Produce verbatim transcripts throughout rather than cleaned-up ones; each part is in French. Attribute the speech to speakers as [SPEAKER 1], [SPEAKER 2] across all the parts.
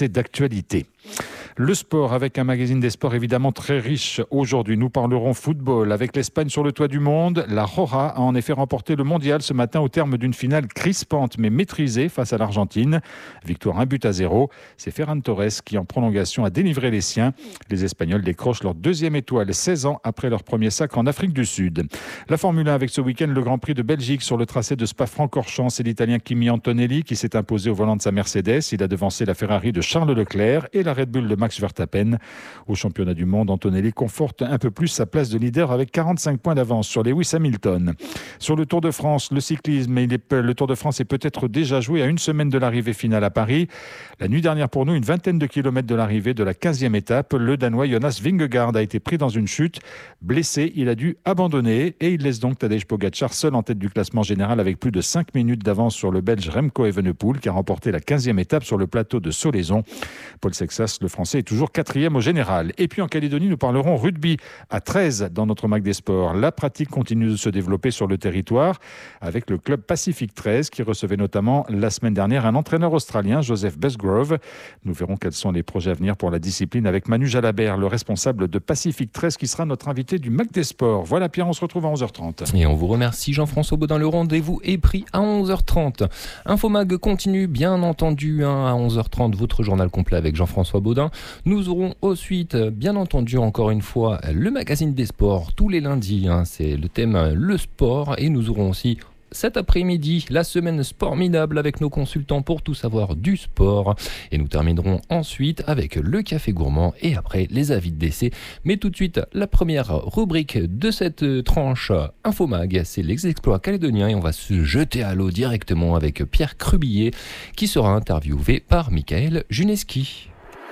[SPEAKER 1] rester d'actualité. Le sport avec un magazine des sports évidemment très riche. Aujourd'hui, nous parlerons football avec l'Espagne sur le toit du monde. La Roja a en effet remporté le mondial ce matin au terme d'une finale crispante mais maîtrisée face à l'Argentine. Victoire un but à zéro. C'est Ferran Torres qui en prolongation a délivré les siens. Les Espagnols décrochent leur deuxième étoile seize ans après leur premier sacre en Afrique du Sud. La Formule un avec ce week-end le Grand Prix de Belgique sur le tracé de Spa-Francorchamps. C'est l'Italien Kimi Antonelli qui s'est imposé au volant de sa Mercedes. Il a devancé la Ferrari de Charles Leclerc et la Red Bull de Max Verstappen. Au championnat du monde, Antonelli conforte un peu plus sa place de leader avec quarante-cinq points d'avance sur Lewis Hamilton. Sur le Tour de France, le cyclisme, il est, le Tour de France est peut-être déjà joué à une semaine de l'arrivée finale à Paris. La nuit dernière pour nous, une vingtaine de kilomètres de l'arrivée de la quinzième étape, le Danois Jonas Vingegaard a été pris dans une chute. Blessé, il a dû abandonner et il laisse donc Tadej Pogačar seul en tête du classement général avec plus de cinq minutes d'avance sur le Belge Remco Evenepoel qui a remporté la quinzième étape sur le plateau de Solaizon. Paul Sexas, le Français, est toujours quatrième au général. Et puis en Calédonie, nous parlerons rugby à treize dans notre Mag des Sports. La pratique continue de se développer sur le territoire avec le club Pacific treize qui recevait notamment la semaine dernière un entraîneur australien, Joseph Besgrove. Nous verrons quels sont les projets à venir pour la discipline avec Manu Jalabert, le responsable de Pacific treize qui sera notre invité du Mag des Sports. Voilà Pierre, on se retrouve à onze heures trente.
[SPEAKER 2] Et on vous remercie Jean-François Baudin. Le rendez-vous est pris à onze heures trente. Infomag continue bien entendu hein, à onze heures trente, votre journal complet avec Jean-François Baudin. Nous aurons ensuite, bien entendu, encore une fois, le magazine des sports tous les lundis. Hein, c'est le thème le sport. Et nous aurons aussi cet après-midi la semaine Sportminable avec nos consultants pour tout savoir du sport. Et nous terminerons ensuite avec le café gourmand et après les avis de décès. Mais tout de suite, la première rubrique de cette tranche Infomag, c'est les exploits calédoniens. Et on va se jeter à l'eau directement avec Pierre Crubillet qui sera interviewé par Michael Juneski.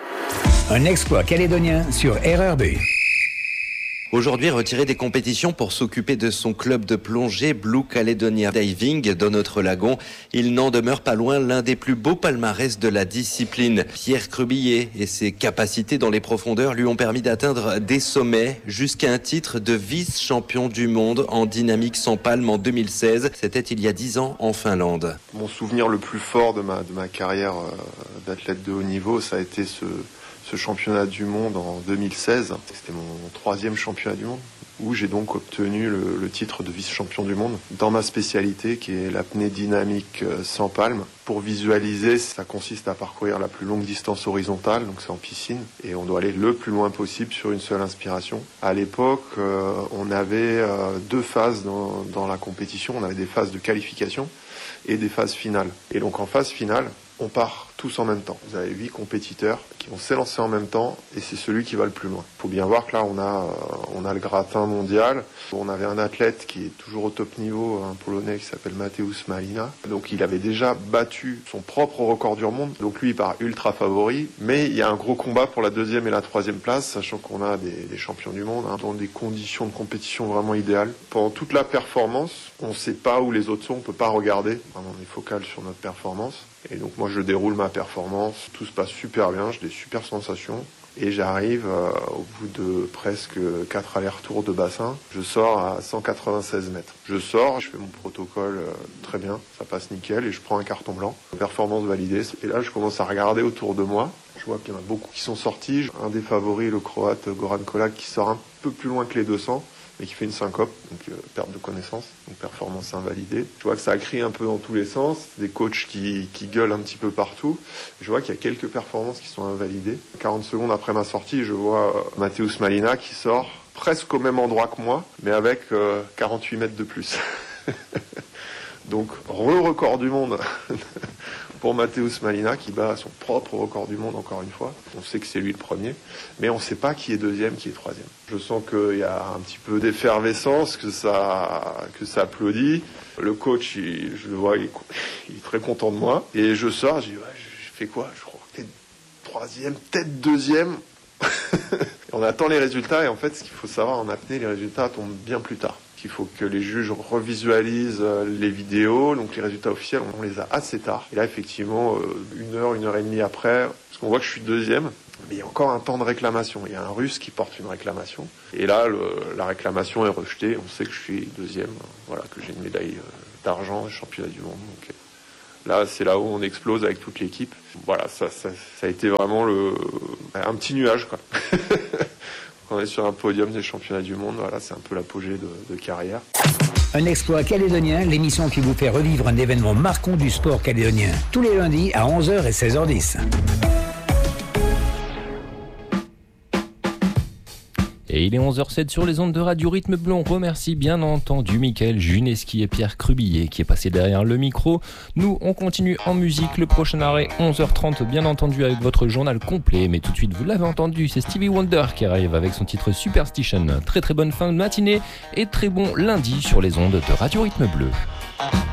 [SPEAKER 3] Un exploit calédonien sur R R B.
[SPEAKER 4] Aujourd'hui retiré des compétitions pour s'occuper de son club de plongée Blue Caledonia Diving dans notre lagon, il n'en demeure pas loin l'un des plus beaux palmarès de la discipline. Pierre Crubillet et ses capacités dans les profondeurs lui ont permis d'atteindre des sommets jusqu'à un titre de vice-champion du monde en dynamique sans palme en deux mille seize. C'était il y a dix ans en Finlande.
[SPEAKER 5] Mon souvenir le plus fort de ma, de ma carrière d'athlète de haut niveau, ça a été ce... ce championnat du monde en deux mille seize. C'était mon troisième championnat du monde où j'ai donc obtenu le, le titre de vice-champion du monde dans ma spécialité qui est l'apnée dynamique sans palme. Pour visualiser, ça consiste à parcourir la plus longue distance horizontale, donc c'est en piscine, et on doit aller le plus loin possible sur une seule inspiration. À l'époque, euh, on avait euh, deux phases dans, dans la compétition. On avait des phases de qualification et des phases finales. Et donc en phase finale, on part tous en même temps. Vous avez huit compétiteurs qui vont s'élancer en même temps et c'est celui qui va le plus loin. Il faut bien voir que là, on a, on a le gratin mondial. On avait un athlète qui est toujours au top niveau, un Polonais qui s'appelle Mateusz Malina. Donc il avait déjà battu son propre record du monde. Donc lui, il part ultra favori. Mais il y a un gros combat pour la deuxième et la troisième place, sachant qu'on a des, des champions du monde hein, dans des conditions de compétition vraiment idéales. Pendant toute la performance, on ne sait pas où les autres sont, on ne peut pas regarder. Vraiment, on est focal sur notre performance. Et donc moi je déroule ma performance, tout se passe super bien, j'ai des super sensations et j'arrive euh, au bout de presque quatre allers-retours de bassin, je sors à cent quatre-vingt-seize mètres. Je sors, je fais mon protocole euh, très bien, ça passe nickel et je prends un carton blanc, performance validée. Et là je commence à regarder autour de moi, je vois qu'il y en a beaucoup qui sont sortis, un des favoris, le croate Goran Kolak qui sort un peu plus loin que les deux cents. Et qui fait une syncope, donc euh, perte de connaissance, donc performance invalidée. Je vois que ça crie un peu dans tous les sens, des coachs qui, qui gueulent un petit peu partout. Je vois qu'il y a quelques performances qui sont invalidées. quarante secondes après ma sortie, je vois euh, Mateusz Malina qui sort presque au même endroit que moi, mais avec euh, quarante-huit mètres de plus. Donc, re-record du monde pour Mateusz Malina qui bat son propre record du monde encore une fois. On sait que c'est lui le premier, mais on ne sait pas qui est deuxième, qui est troisième. Je sens qu'il y a un petit peu d'effervescence, que ça, que ça applaudit. Le coach, il, je le vois, il est, il est très content de moi. Et je sors, je dis, ouais, je fais quoi? Je crois que t'es troisième, peut-être deuxième. On attend les résultats et en fait, ce qu'il faut savoir en apnée, les résultats tombent bien plus tard. Il faut que les juges revisualisent les vidéos, donc les résultats officiels, on les a assez tard. Et là, effectivement, une heure, une heure et demie après, parce qu'on voit que je suis deuxième, mais il y a encore un temps de réclamation. Il y a un Russe qui porte une réclamation. Et là, le, la réclamation est rejetée. On sait que je suis deuxième, voilà, que j'ai une médaille d'argent, championnat du monde. Donc, Là, c'est là où on explose avec toute l'équipe. Voilà, ça, ça, ça a été vraiment le, un petit nuage, quoi. On est sur un podium des championnats du monde. Voilà, c'est un peu l'apogée de, de carrière.
[SPEAKER 3] Un exploit calédonien, l'émission qui vous fait revivre un événement marquant du sport calédonien. Tous les lundis à onze heures et seize heures dix.
[SPEAKER 2] Et il est onze heures sept sur les ondes de Radio Rythme Bleu. On remercie bien entendu Mickaël Juneski et Pierre Crubillet qui est passé derrière le micro. Nous, on continue en musique. Le prochain arrêt, onze heures trente, bien entendu, avec votre journal complet. Mais tout de suite, vous l'avez entendu, c'est Stevie Wonder qui arrive avec son titre Superstition. Très très bonne fin de matinée et très bon lundi sur les ondes de Radio Rythme Bleu.